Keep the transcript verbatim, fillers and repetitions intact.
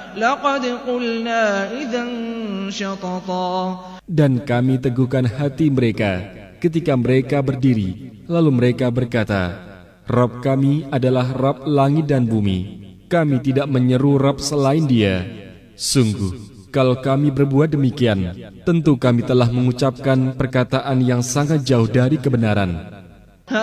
لقد قلنا إذا شططا. Dan kami teguhkan hati mereka ketika mereka berdiri, lalu mereka berkata, Rabb kami adalah Rabb langit dan bumi. Kami tidak menyeru Rabb selain Dia. Sungguh, kalau kami berbuat demikian, tentu kami telah mengucapkan perkataan yang sangat jauh dari kebenaran.